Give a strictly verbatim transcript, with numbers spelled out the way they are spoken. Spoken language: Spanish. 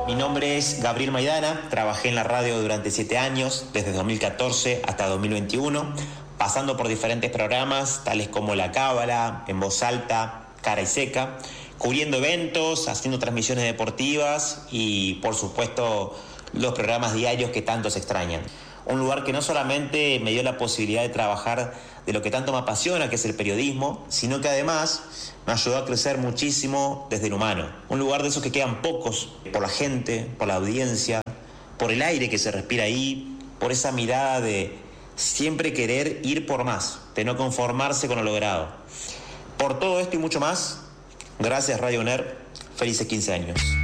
Mi nombre es Gabriel Maidana, trabajé en la radio durante siete años, desde dos mil catorce hasta dos mil veintiuno, pasando por diferentes programas, tales como La Cábala, En Voz Alta, Cara y Seca, cubriendo eventos, haciendo transmisiones deportivas y, por supuesto, los programas diarios que tanto se extrañan. Un lugar que no solamente me dio la posibilidad de trabajar de lo que tanto me apasiona, que es el periodismo, sino que además me ayudó a crecer muchísimo desde el humano. Un lugar de esos que quedan pocos, por la gente, por la audiencia, por el aire que se respira ahí, por esa mirada de siempre querer ir por más, de no conformarse con lo logrado. Por todo esto y mucho más, gracias Radio UNER, felices quince años.